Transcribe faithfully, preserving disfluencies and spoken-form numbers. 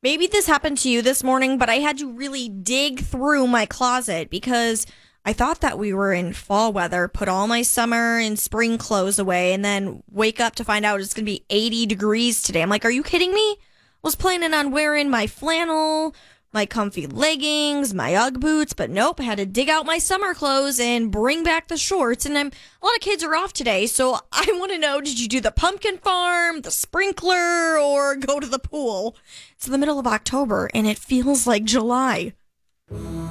Maybe this happened to you this morning, but I had to really dig through my closet because I thought that we were in fall weather, put all my summer and spring clothes away, and then wake up to find out it's going to be eighty degrees today. I'm like, are you kidding me? I was planning on wearing my flannel, my comfy leggings, my Ugg boots, but nope, I had to dig out my summer clothes and bring back the shorts. And I'm a lot of kids are off today, so I want to know, did you do the pumpkin farm, the sprinkler, or go to the pool? It's the middle of October, and it feels like July.